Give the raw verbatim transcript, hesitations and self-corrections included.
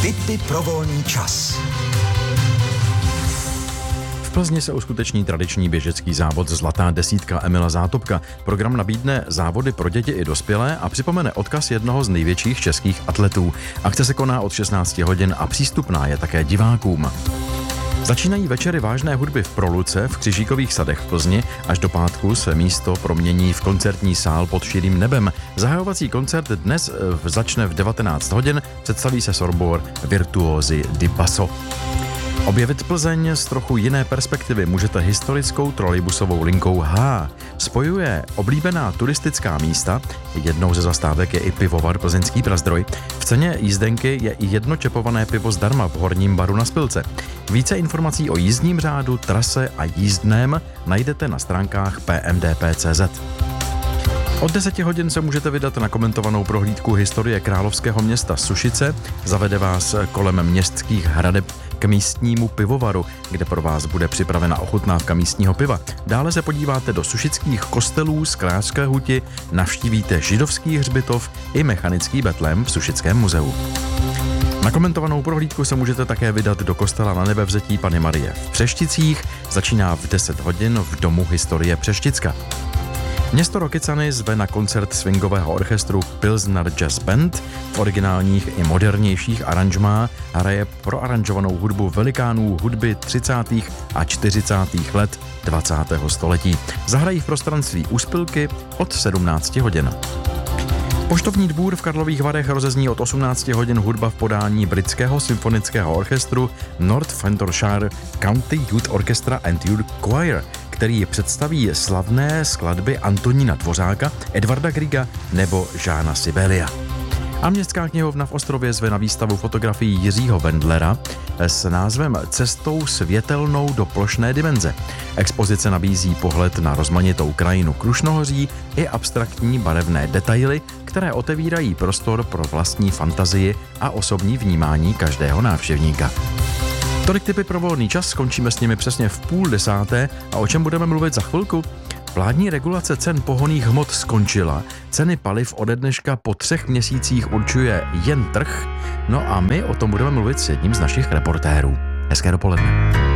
Tipy pro volný čas. V Plzni se uskuteční tradiční běžecký závod Zlatá desítka Emila Zátopka. Program nabídne závody pro děti i dospělé a připomene odkaz jednoho z největších českých atletů. Akce se koná od šestnácti hodin a přístupná je také divákům. Začínají večery vážné hudby v Proluce v Křižíkových sadech v Plzni. Až do pátku se místo promění v koncertní sál pod širým nebem. Zahajovací koncert dnes začne v devatenáct hodin, představí se soubor Virtuózy di Basso. Objevit Plzeň z trochu jiné perspektivy můžete historickou trolejbusovou linkou H. Spojuje oblíbená turistická místa, jednou ze zastávek je i pivovar Plzeňský Prazdroj. V ceně jízdenky je i jedno čepované pivo zdarma v Horním baru na Spilce. Více informací o jízdním řádu, trase a jízdném najdete na stránkách p m d p tečka c z. Od deseti hodin se můžete vydat na komentovanou prohlídku historie královského města Sušice. Zavede vás kolem městských hradeb k místnímu pivovaru, kde pro vás bude připravena ochutnávka místního piva. Dále se podíváte do sušických kostelů z Krářské huti, navštívíte židovský hřbitov i mechanický betlém v Sušickém muzeu. Na komentovanou prohlídku se můžete také vydat do kostela Na Nebevzetí Panny Marie v Přešticích. Začíná v deset hodin v Domu historie Přešticka. Město Rokycany zve na koncert swingového orchestru Pilsner Jazz Band. V originálních i modernějších aranžmá hraje proaranžovanou hudbu velikánů hudby třicátých a čtyřicátých let dvacátého století. Zahrají v prostranství Úspilky od sedmnácti hodin. Poštovní dvůr v Karlových Varech rozezní od osmnácti hodin hudba v podání britského symfonického orchestru Northamptonshire County Youth Orchestra and Youth Choir, který představí slavné skladby Antonína Dvořáka, Edvarda Griega nebo Žána Sibelia. A Městská knihovna v Ostrově zve na výstavu fotografií Jiřího Wendlera s názvem Cestou světelnou do plošné dimenze. Expozice nabízí pohled na rozmanitou krajinu Krušnohoří i abstraktní barevné detaily, které otevírají prostor pro vlastní fantazii a osobní vnímání každého návštěvníka. Tolik tipy pro volný čas, skončíme s nimi přesně v půl desáté a o čem budeme mluvit za chvilku? Vládní regulace cen pohonných hmot skončila, ceny paliv ode dneška po třech měsících určuje jen trh, no a my o tom budeme mluvit s jedním z našich reportérů. Hezké dopoledne.